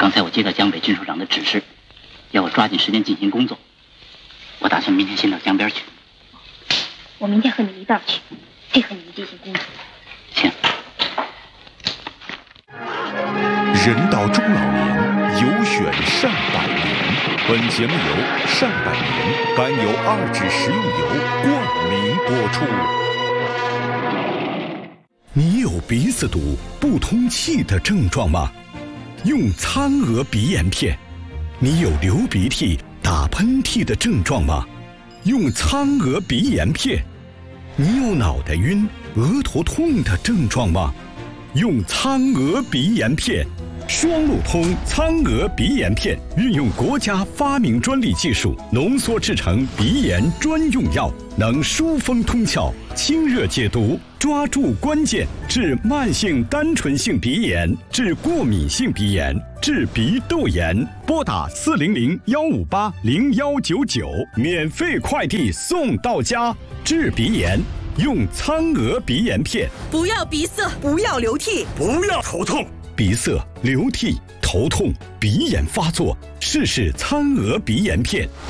刚才我接到江北郡署长的指示，要我抓紧时间进行工作。我打算明天先到江边去。 我明天和你一道去，配合你们进行工作。 行。 人到中老年，有选上百年。本节目由上百年甘油2酯食用油冠名播出。你有鼻子堵、不通气的症状吗？用苍娥鼻炎片。你有流鼻涕、打喷嚏的症状吗？用苍娥鼻炎片。你有脑袋晕、额头痛的症状吗？用苍娥鼻炎片。双路通苍娥鼻炎片运用国家发明专利技术浓缩制成鼻炎专用药，能疏风通窍、清热解毒，抓住关键，治慢性单纯性鼻炎，治过敏性鼻炎，治鼻窦炎。拨打400-158-0199，免费快递送到家。治鼻炎用苍娥鼻炎片。 不要鼻塞，不要流涕， 不要头痛。鼻塞、流涕、头痛、鼻炎发作，试试苍娥鼻炎片。